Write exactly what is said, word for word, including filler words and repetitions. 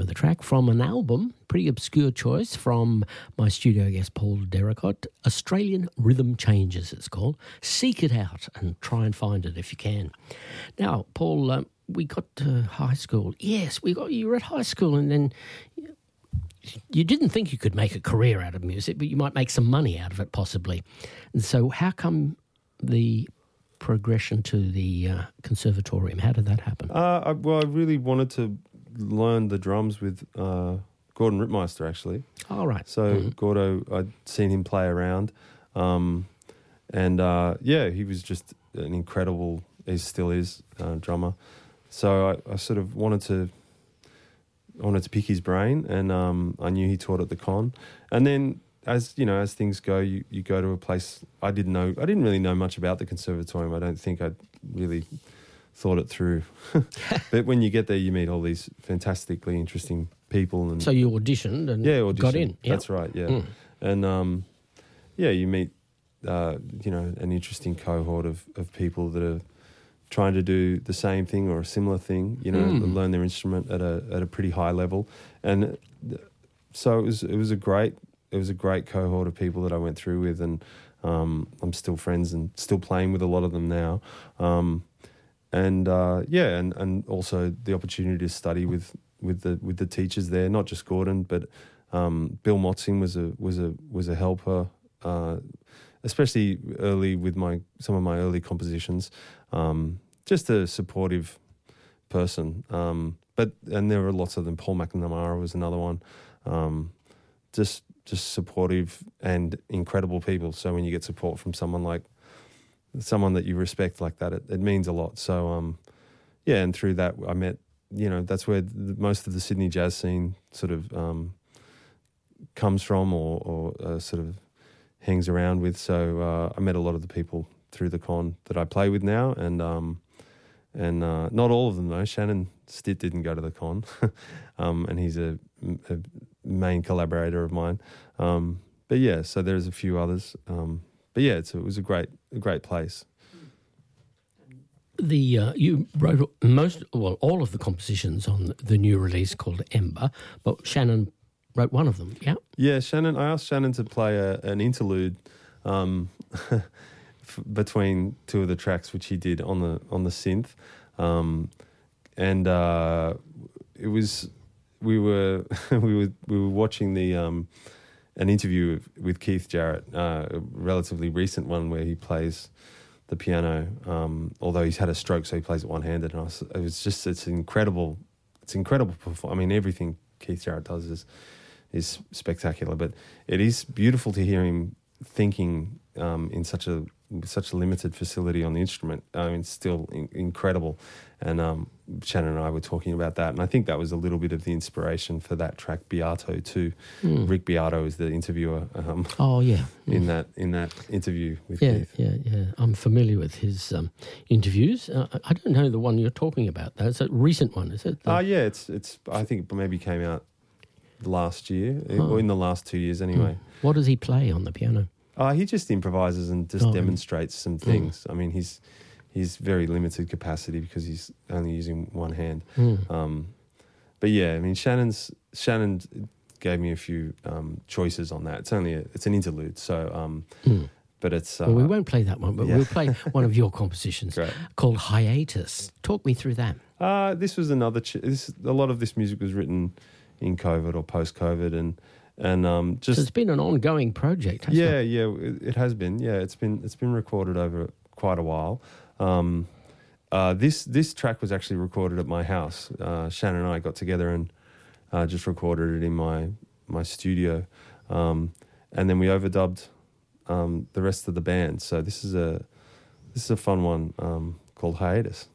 of the track from an album, pretty obscure choice from my studio guest Paul Derricott, Australian Rhythm Changes it's called. Seek it out and try and find it if you can. Now, Paul, um, we got to high school. Yes, we got you were at high school and then you didn't think you could make a career out of music, but you might make some money out of it possibly. And so how come the progression to the uh, conservatorium? How did that happen? Uh, I, well, I really wanted to learn the drums with uh, Gordon Rittmeister, actually. All right. So mm-hmm. Gordo, I'd seen him play around, um, and uh, yeah, he was just an incredible, he still is, uh, drummer. So I, I sort of wanted to, I wanted to pick his brain, and um, I knew he taught at the Con, and then. As you know, as things go, you, you go to a place. I didn't know. I didn't really know much about the conservatorium. I don't think I'd really thought it through. But when you get there, you meet all these fantastically interesting people. And so you auditioned and yeah, auditioned. got in. Yep. That's right. Yeah, mm. and um, yeah, you meet uh, you know an interesting cohort of, of people that are trying to do the same thing or a similar thing. You know, mm. learn their instrument at a at a pretty high level, and so it was it was a great. It was a great cohort of people that I went through with, and um, I'm still friends and still playing with a lot of them now. Um, and uh, yeah, and, and also the opportunity to study with, with the with the teachers there, not just Gordon, but um, Bill Motzing was a was a was a helper, uh, especially early with my some of my early compositions. Um, just a supportive person, um, but and there were lots of them. Paul McNamara was another one. Um, just just supportive and incredible people. So when you get support from someone like someone that you respect like that, it, it means a lot. So um, yeah, and through that I met, you know, that's where the, most of the Sydney jazz scene sort of um, comes from, or, or uh, sort of hangs around with. So uh, I met a lot of the people through the Con that I play with now, and um, and uh, not all of them though. Shannon Stitt didn't go to the Con, um, and he's a, a main collaborator of mine. Um, but yeah, so there's a few others. Um, but yeah, it's, it was a great, a great place. The uh, you wrote most, well, all of the compositions on the new release called Ember, but Shannon wrote one of them. Yeah. Yeah, Shannon. I asked Shannon to play a, an interlude um, f- between two of the tracks, which he did on the on the synth, um, and uh, it was. We were we were we were watching the um, an interview with, with Keith Jarrett, uh, a relatively recent one where he plays the piano. Um, although he's had a stroke, so he plays it one handed. And I was, it was just it's incredible. It's incredible perform- I mean, everything Keith Jarrett does is is spectacular. But it is beautiful to hear him thinking um, in such a such a limited facility on the instrument. I mean, it's still in- incredible. And um, Shannon and I were talking about that, and I think that was a little bit of the inspiration for that track Beato too. Mm. Rick Beato is the interviewer. Um, oh yeah, in mm. that in that interview with yeah, Keith. Yeah, yeah, I'm familiar with his um, interviews. Uh, I don't know the one you're talking about. Though. It's a recent one, is it? Ah, uh, yeah. It's it's. I think it maybe came out last year, oh. or in the last two years anyway. Mm. What does he play on the piano? Uh, he just improvises and just oh, demonstrates some things. Mm. I mean, he's he's very limited capacity because he's only using one hand. Mm. Um, but yeah, I mean, Shannon's Shannon gave me a few um, choices on that. It's only a, it's an interlude, so um, mm. but it's uh, well, we won't play that one, but yeah. we'll play one of your compositions Great. Called Hiatus. Talk me through that. Uh, this was another. Ch- this a lot of this music was written in COVID or post COVID, and. And um, just so it's been an ongoing project, hasn't yeah, it? yeah, it, it has been. Yeah, it's been it's been recorded over quite a while. Um, uh, this this track was actually recorded at my house. Uh, Shannon and I got together and uh, just recorded it in my my studio, um, and then we overdubbed um, the rest of the band. So this is a this is a fun one um, called Hiatus.